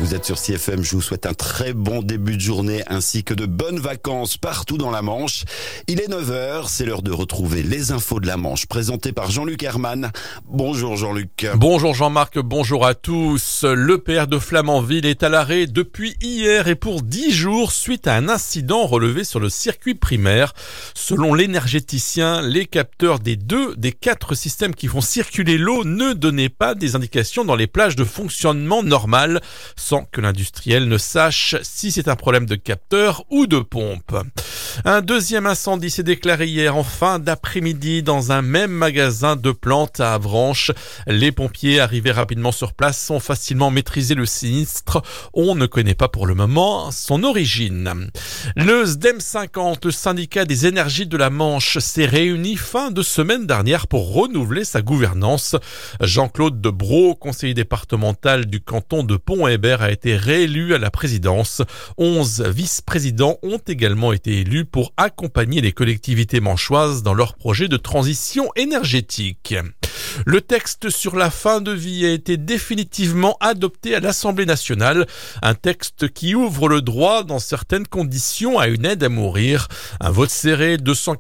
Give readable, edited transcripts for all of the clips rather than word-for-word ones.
vous êtes sur CFM, je vous souhaite un très bon début de journée ainsi que de bonnes vacances partout dans la Manche. Il est 9h, c'est l'heure de retrouver les infos de la Manche présentées par Jean-Luc Herman. Bonjour Jean-Luc. Bonjour Jean-Marc, bonjour à tous. L'EPR de Flamanville est à l'arrêt depuis hier et pour 10 jours suite à un incident relevé sur le circuit primaire. Selon l'énergéticien, les capteurs des 2 des 4 systèmes qui font circuler l'eau ne donnaient pas des indications dans les plages de fonctionnement normal, sans que l'industriel ne sache si c'est un problème de capteur ou de pompe. Un deuxième incendie s'est déclaré hier en fin d'après-midi dans un même magasin de plantes à Avranches. Les pompiers arrivés rapidement sur place ont facilement maîtrisé le sinistre. On ne connaît pas pour le moment son origine. Le SDEM 50, le syndicat des énergies de la Manche, s'est réuni fin de semaine dernière pour renouveler sa gouvernance. Jean-Claude Debroux, conseiller départemental du canton de Pont-Hébert, a été réélu à la présidence. 11 vice-présidents ont également été élus pour accompagner les collectivités manchoises dans leur projet de transition énergétique. Le texte sur la fin de vie a été définitivement adopté à l'Assemblée nationale. Un texte qui ouvre le droit, dans certaines conditions, à une aide à mourir. Un vote serré,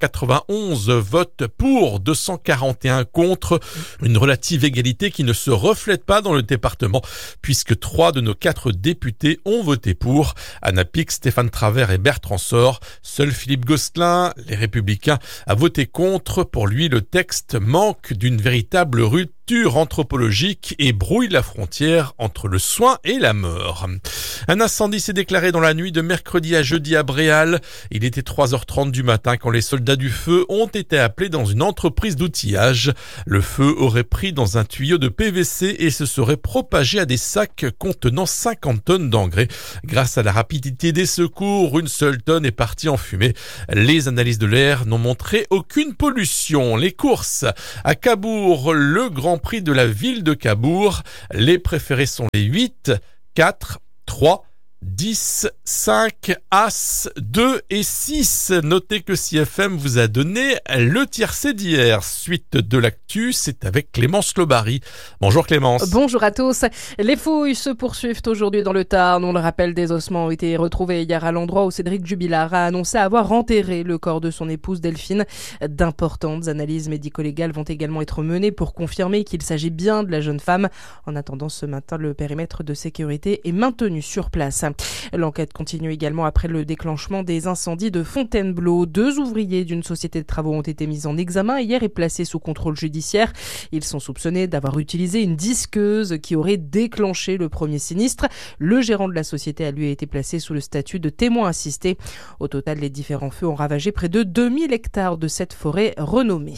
291 votes pour, 241 contre. Une relative égalité qui ne se reflète pas dans le département, puisque 3 de nos 4 députés ont voté pour. Anna Pic, Stéphane Travers et Bertrand Sor. Seul Philippe Gosselin, les Républicains, a voté contre. Pour lui, le texte manque d'une véritable rupture anthropologique et brouille la frontière entre le soin et la mort. Un incendie s'est déclaré dans la nuit de mercredi à jeudi à Bréal. Il était 3h30 du matin quand les soldats du feu ont été appelés dans une entreprise d'outillage. Le feu aurait pris dans un tuyau de PVC et se serait propagé à des sacs contenant 50 tonnes d'engrais. Grâce à la rapidité des secours, une seule tonne est partie en fumée. Les analyses de l'air n'ont montré aucune pollution. Les courses à Cabourg, le Grand Prix de la ville de Cabourg. Les préférés sont les 8, 4, 3, 10, 5, As, 2 et 6. Notez que CFM vous a donné le tiercé d'hier. Suite de l'actu, c'est avec Clémence Lobary. Bonjour Clémence. Bonjour à tous. Les fouilles se poursuivent aujourd'hui dans le Tarn. On le rappelle, des ossements ont été retrouvés hier à l'endroit où Cédric Jubilard a annoncé avoir enterré le corps de son épouse Delphine. D'importantes analyses médico-légales vont également être menées pour confirmer qu'il s'agit bien de la jeune femme. En attendant ce matin, le périmètre de sécurité est maintenu sur place. L'enquête continue également après le déclenchement des incendies de Fontainebleau. 2 ouvriers d'une société de travaux ont été mis en examen hier et placés sous contrôle judiciaire. Ils sont soupçonnés d'avoir utilisé une disqueuse qui aurait déclenché le premier sinistre. Le gérant de la société a lui été placé sous le statut de témoin assisté. Au total, les différents feux ont ravagé près de 2000 hectares de cette forêt renommée.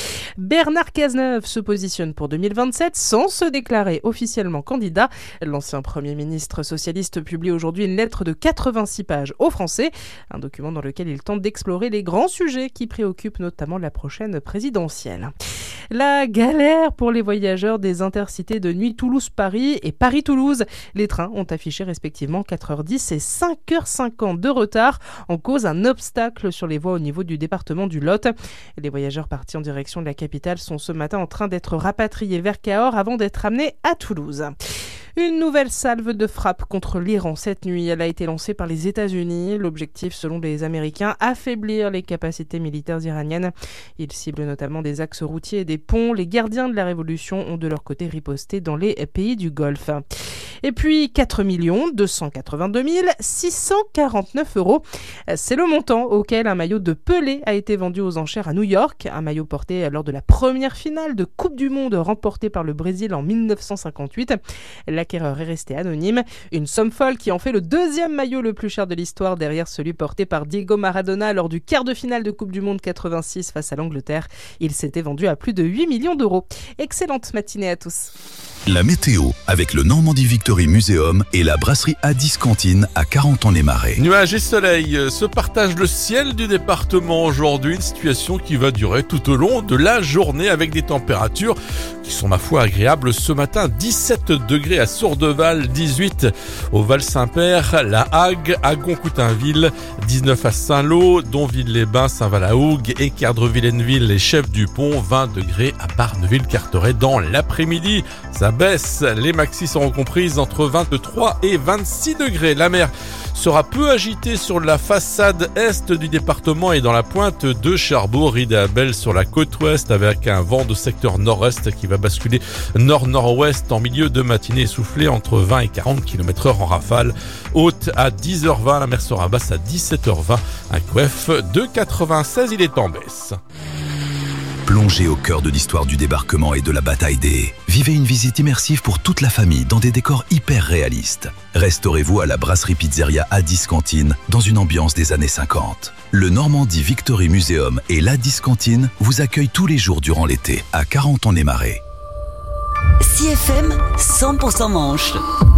Bernard Cazeneuve se positionne pour 2027 sans se déclarer officiellement candidat. L'ancien Premier ministre socialiste publie aujourd'hui une lettre de 86 pages aux Français, un document dans lequel il tente d'explorer les grands sujets qui préoccupent notamment la prochaine présidentielle. La galère pour les voyageurs des intercités de nuit Toulouse-Paris et Paris-Toulouse. Les trains ont affiché respectivement 4h10 et 5h50 de retard. En cause, un obstacle sur les voies au niveau du département du Lot. Les voyageurs partis en direction de la capitale sont ce matin en train d'être rapatriés vers Cahors avant d'être amenés à Toulouse. Une nouvelle salve de frappe contre l'Iran cette nuit. Elle a été lancée par les États-Unis. L'objectif, selon les Américains, affaiblir les capacités militaires iraniennes. Ils ciblent notamment des axes routiers et des ponts. Les gardiens de la révolution ont de leur côté riposté dans les pays du Golfe. Et puis 4 282 649 €. C'est le montant auquel un maillot de Pelé a été vendu aux enchères à New York. Un maillot porté lors de la première finale de Coupe du Monde remportée par le Brésil en 1958. L'acquéreur est resté anonyme. Une somme folle qui en fait le deuxième maillot le plus cher de l'histoire derrière celui porté par Diego Maradona lors du quart de finale de Coupe du Monde 86 face à l'Angleterre. Il s'était vendu à plus de 8 millions d'euros. Excellente matinée à tous. La météo avec le Normandie Victory Museum et la brasserie Addis Cantine à 40 ans-les-Marais. Nuages et soleil se partagent le ciel du département aujourd'hui, une situation qui va durer tout au long de la journée avec des températures qui sont ma foi agréables ce matin. 17 degrés à Sourdeval, 18 au Val-Saint-Père, La Hague, Agon-Coutainville, 19 à Saint-Lô, Donville-les-Bains, Saint-Val-la-Hougue, Équerdre-Villeneuve et Chef-du-Pont, 20 degrés à Barneville-Carteret dans l'après-midi. Ça baisse. Les maxis seront comprises entre 23 et 26 degrés. La mer sera peu agitée sur la façade est du département et dans la pointe de Cherbourg. Idéabel sur la côte ouest avec un vent de secteur nord-est qui va basculer nord-nord-ouest en milieu de matinée, soufflé entre 20 et 40 km/h en rafale. Haute à 10h20, la mer sera basse à 17h20. Un QF de 96, il est en baisse. Plongez au cœur de l'histoire du débarquement et de la bataille des... Vivez une visite immersive pour toute la famille dans des décors hyper réalistes. Restaurez-vous à la brasserie pizzeria Addis Cantine dans une ambiance des années 50. Le Normandie Victory Museum et l'Addis Cantine vous accueillent tous les jours durant l'été à Carentan-les-Marais. CFM 100% Manche.